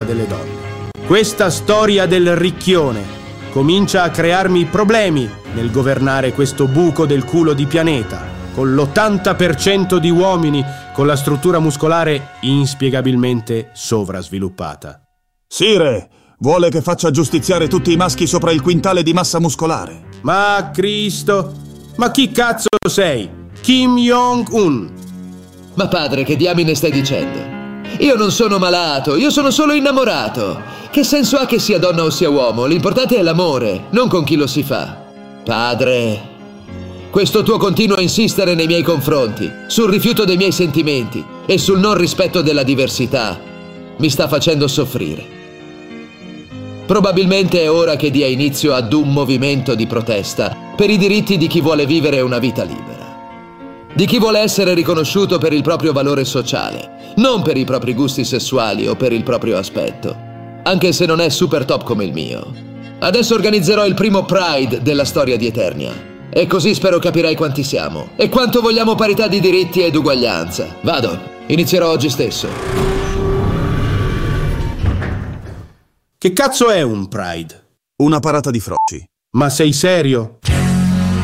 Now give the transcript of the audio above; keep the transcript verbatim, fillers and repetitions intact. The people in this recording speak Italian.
delle donne. Questa storia del ricchione comincia a crearmi problemi nel governare questo buco del culo di pianeta, con l'ottanta per cento di uomini con la struttura muscolare inspiegabilmente sovrasviluppata. Sire, vuole che faccia giustiziare tutti i maschi sopra il quintale di massa muscolare. Ma Cristo, ma chi cazzo sei? Kim Jong-un? Ma padre, che diamine stai dicendo? Io non sono malato, io sono solo innamorato. Che senso ha che sia donna o sia uomo? L'importante è l'amore, non con chi lo si fa. Padre, questo tuo continuo a insistere nei miei confronti, sul rifiuto dei miei sentimenti e sul non rispetto della diversità, mi sta facendo soffrire. Probabilmente è ora che dia inizio ad un movimento di protesta per i diritti di chi vuole vivere una vita libera. Di chi vuole essere riconosciuto per il proprio valore sociale, non per i propri gusti sessuali o per il proprio aspetto, anche se non è super top come il mio. Adesso organizzerò il primo Pride della storia di Eternia e così spero capirai quanti siamo e quanto vogliamo parità di diritti ed uguaglianza. Vado, inizierò oggi stesso. Che cazzo è un Pride? Una parata di froci. Ma sei serio?